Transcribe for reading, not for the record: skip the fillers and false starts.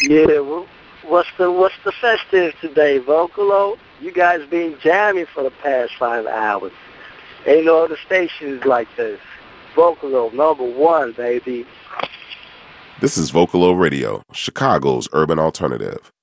Yeah, well, what's the festive today, Vocalo? You guys been jamming for the past 5 hours. Ain't no other stations like this. Vocalo, #1, baby. This is Vocalo Radio, Chicago's urban alternative.